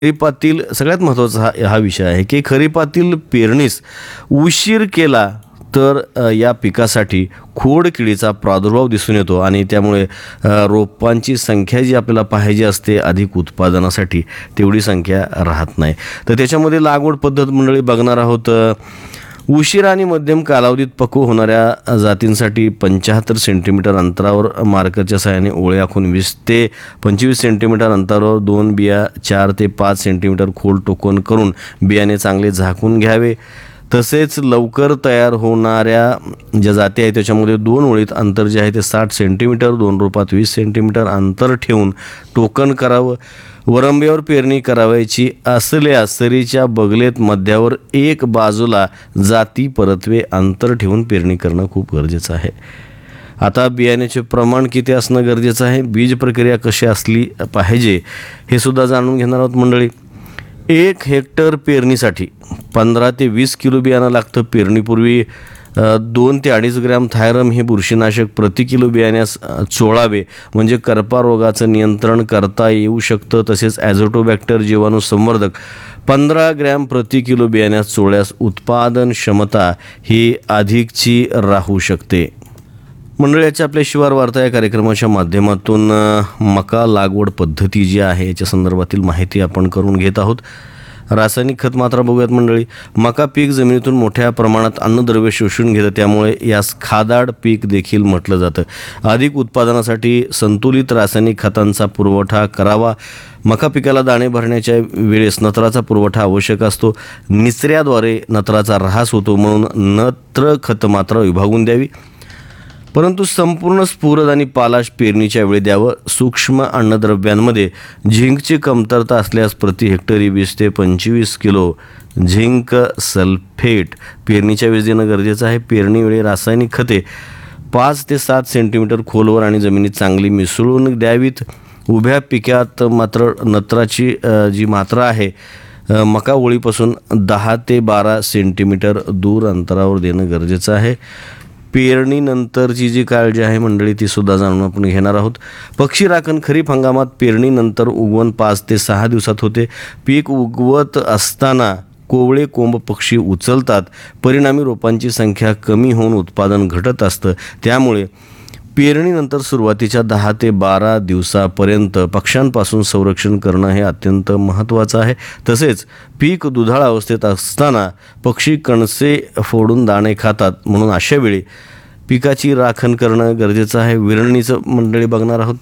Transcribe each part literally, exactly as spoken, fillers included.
खरीपातील सगळ्यात महत्त्वाचा हा हा विषय आहे की खरीपातील पेरणीस उशीर केला तर अ, या पिकासाठी खोडकिडीचा प्रादुर्भाव दिसून येतो आणि त्यामुळे अ, रोपांची संख्या जी आपल्याला पाहिजे असते अधिक उत्पादनासाठी तेवढी संख्या राहत नाही. तर त्याच्यामध्ये लागवड पद्धत मंडळी बघणार आहोत. अ, उशीर आणि मध्यम कालावधीत पक्व होणाऱ्या जातींसाठी पंच्याहत्तर सेंटीमीटर अंतरावर मार्करच्या सहाय्याने ओळे आखून वीस ते पंचवीस सेंटीमीटर अंतरावर दोन बिया चार ते पाच सेंटीमीटर खोल टोकन करून बियाणे चांगले झाकून घ्यावे. तसेच लवकर तयार होणाऱ्या ज्या जाती आहेत त्याच्यामध्ये दोन ओळीत अंतर जे आहे ते साठ सेंटीमीटर, दोन रोपात वीस सेंटीमीटर अंतर ठेवून टोकन करावं. वरंब्यावर पेरणी करावयाची असल्यास सरीच्या बगलेत मध्यावर एक बाजूला जाती परतवे अंतर ठेवून पेरणी करणं खूप गरजेचं आहे. आता बियाण्याचे प्रमाण किती असणं गरजेचं आहे, बीज प्रक्रिया कशी असली पाहिजे हे सुद्धा जाणून घेणार आहोत मंडळी. एक हेक्टर पेरणीसाठी पंधरा ते वीस किलो बियाणं लागतं. पेरणीपूर्वी अ, दोन ते अडीच ग्रॅम थायरम हे बुरशीनाशक प्रति किलो बियाण्यास अ, चोळावे म्हणजे करपा रोगाचं नियंत्रण करता येऊ शकतं. तसेच ॲझोटोबॅक्टर जीवाणू संवर्धक पंधरा ग्रॅम प्रति किलो बियाण्यास चोळल्यास उत्पादन क्षमता ही अधिकची राहू शकते. मंडळाच्या आपल्या शिवार वार्ता या कार्यक्रमाच्या माध्यमातून अ, मका लागवड पद्धती जी आहे याच्या संदर्भातील माहिती आपण करून घेत आहोत. रासायनिक खत मात्रा बघूयात मंडळी. मका पीक जमिनीतून मोठ्या प्रमाणात अन्नद्रव्य शोषून घेतं, त्यामुळे यास खादाड पीक देखील म्हटलं जातं. अधिक उत्पादनासाठी संतुलित रासायनिक खतांचा पुरवठा करावा. मका पिकाला दाणे भरण्याच्या वेळेस नत्राचा पुरवठा आवश्यक असतो. निचऱ्याद्वारे नत्राचा ऱ्हास होतो, म्हणून नत्र खत मात्रा विभागून द्यावी. परंतु संपूर्ण स्फुरद आणि पालाश पेरणीच्या वेळी द्यावं. सूक्ष्म अन्नद्रव्यांमध्ये झिंकची कमतरता असल्यास प्रति हेक्टरी वीस ते पंचवीस किलो झिंक सल्फेट पेरणीच्या वेळी देणं गरजेचं आहे. पेरणीवेळी रासायनिक खते पाच ते सात सेंटीमीटर खोलवर आणि जमिनीत चांगली मिसळून द्यावीत. उभ्या पिकात मात्र नत्राची अ, जी मात्रा आहे अ, मका ओळीपासून दहा ते बारा सेंटीमीटर दूर अंतरावर देणं गरजेचं आहे. पेरणीनंतरची जी काळजी आहे मंडळी ती सुद्धा जाणून आपण घेणार आहोत. पक्षी राखण खरीप हंगामात पेरणीनंतर उगवण पाच ते सहा दिवसात होते. पीक उगवत असताना कोवळे कोंब पक्षी उचलतात, परिणामी रोपांची संख्या कमी होऊन उत्पादन घटत असतं. त्यामुळे पेरणीनंतर सुरुवातीच्या दहा ते बारा दिवसापर्यंत पक्ष्यांपासून संरक्षण करणं हे अत्यंत महत्त्वाचं आहे. तसेच पीक दुधाळ अवस्थेत असताना पक्षी कणसे फोडून दाणे खातात, म्हणून अशा वेळी पिकाची राखण करणं गरजेचं आहे. विरळणीचं मंडळी बघणार आहोत.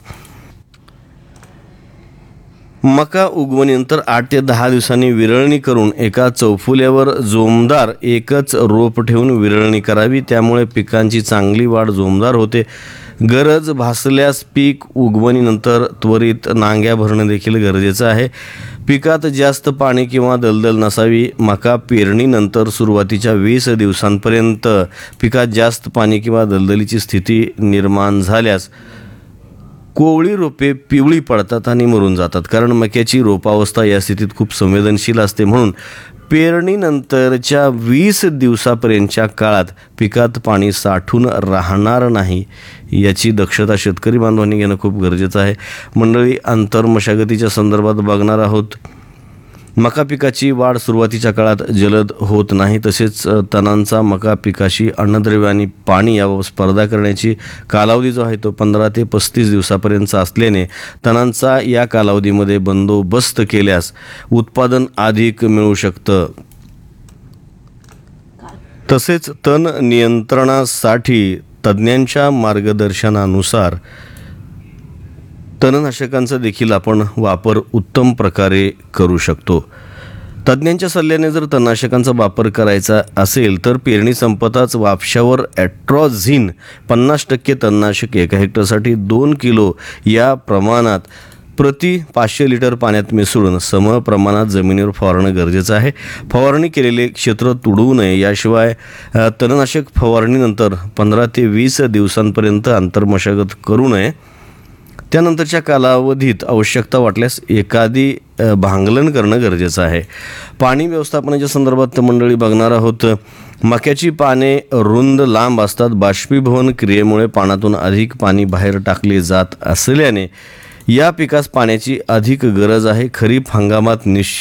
मका उगवणीनंतर आठ ते दहा दिवसांनी विरळणी करून एका चौफुल्यावर जोमदार एकच रोप ठेवून विरळणी करावी. त्यामुळे पिकांची चांगली वाढ जोमदार होते. गरज भासल्यास पीक उगवणीनंतर त्वरित नांग्या भरणं देखील गरजेचं आहे. पिकात जास्त पाणी किंवा दलदल नसावी. मका पेरणीनंतर सुरुवातीच्या वीस दिवसांपर्यंत पिकात जास्त पाणी किंवा दलदलीची स्थिती निर्माण झाल्यास कोवळी रोपे पिवळी पडतात आणि मरून जातात, कारण मक्याची रोपावस्था या स्थितीत खूप संवेदनशील असते. म्हणून पेरणीनंतरच्या वीस दिवसापर्यंतच्या काळात पिकात पाणी साठून राहणार नाही याची दक्षता शेतकरी बांधवांनी घेणं खूप गरजेचं आहे. मंडळी आंतरमशागतीच्या संदर्भात बघणार आहोत. मका पिकाची वाढ सुरुवातीच्या काळात जलद होत नाही. तसेच तणांचा मका पिकाशी अन्नद्रव्य आणि पाणी याबाबत स्पर्धा करण्याची कालावधी जो आहे तो पंधरा ते पस्तीस दिवसापर्यंतचा असल्याने तणांचा या कालावधीमध्ये बंदोबस्त केल्यास उत्पादन अधिक मिळू शकतं. तसेच तण नियंत्रणासाठी तज्ज्ञांच्या मार्गदर्शनानुसार तणनाशकांचा देखील आपण वापर उत्तम प्रकारे करू शकतो. तज्ज्ञांच्या सल्ल्याने जर तणनाशकांचा वापर करायचा असेल तर पेरणी संपताच वापशावर ॲट्रॉझिन पन्नास टक्के तणनाशक एका हेक्टरसाठी दोन किलो या प्रमाणात प्रति पाचशे लिटर पाण्यात मिसळून सम प्रमाणात जमिनीवर फवारणं गरजेचं आहे. फवारणी केलेले क्षेत्र तुडवू नये. याशिवाय तणनाशक फवारणीनंतर पंधरा ते वीस दिवसांपर्यंत आंतरमशागत करू नये. त्यानंतरच्या कालावधीत आवश्यकता वाटल्यास एखादी भांगलन करणं गरजेचं आहे. पाणी व्यवस्थापनाच्या संदर्भात मंडळी बघणार आहोत. मक्याची पाने रुंद लांब असतात. बाष्पीभवन क्रियेमुळे पाण्यातून अधिक पाणी बाहेर टाकले जात असल्याने या पिकास पाण्याची अधिक गरज आहे. खरीप हंगामात निश्चित